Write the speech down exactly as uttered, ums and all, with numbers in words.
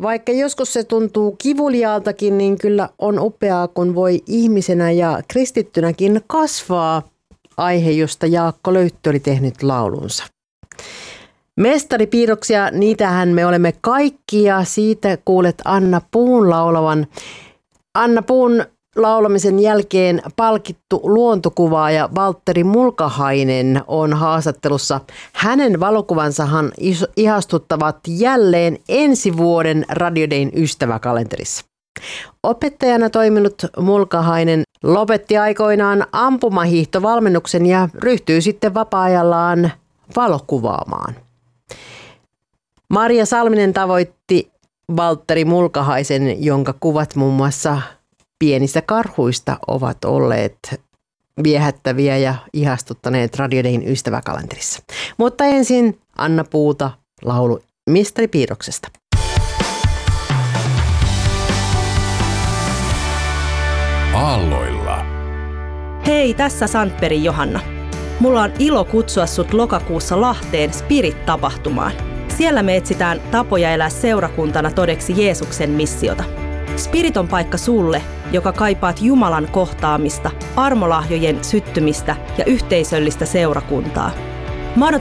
Vaikka joskus se tuntuu kivuliaaltakin, niin kyllä on upeaa, kun voi ihmisenä ja kristittynäkin kasvaa. Aihe, josta Jaakko Löyttö oli tehnyt laulunsa. Mestaripiirroksia, niitähän me olemme kaikki ja siitä kuulet Anna Puun laulavan. Anna Puun laulamisen jälkeen palkittu luontokuvaaja Valtteri Mulkahainen on haastattelussa. Hänen valokuvansahan ihastuttavat jälleen ensi vuoden Radio Dayn ystäväkalenterissa. Opettajana toiminut Mulkahainen lopetti aikoinaan ampumahiihtovalmennuksen ja ryhtyi sitten vapaa-ajallaan valokuvaamaan. Maria Salminen tavoitti Valtteri Mulkahaisen, jonka kuvat muun muassa pienistä karhuista ovat olleet viehättäviä ja ihastuttaneet Radio Dayn ystäväkalenterissa. Mutta ensin Anna Puuta laulu Mestaripiirroksesta. Aalloilla. Hei, tässä Sandbergin Johanna. Mulla on ilo kutsua sut lokakuussa Lahteen Spirit-tapahtumaan. Siellä me etsitään tapoja elää seurakuntana todeksi Jeesuksen missiota. Spirit on paikka sulle, joka kaipaat Jumalan kohtaamista, armolahjojen syttymistä ja yhteisöllistä seurakuntaa. Mä